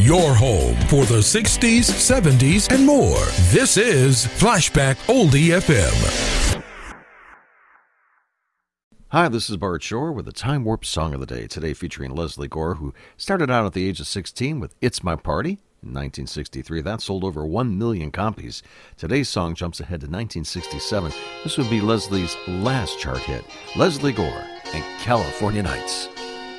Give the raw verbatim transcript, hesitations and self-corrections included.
your home for the sixties, seventies, and more. This is Flashback Oldie F M. Hi, this is Bart Shore with the Time Warp Song of the Day, today featuring Leslie Gore, who started out at the age of sixteen with It's My Party in nineteen sixty-three. That sold over one million copies. Today's song jumps ahead to nineteen sixty-seven. This would be Leslie's last chart hit, Leslie Gore and California Nights.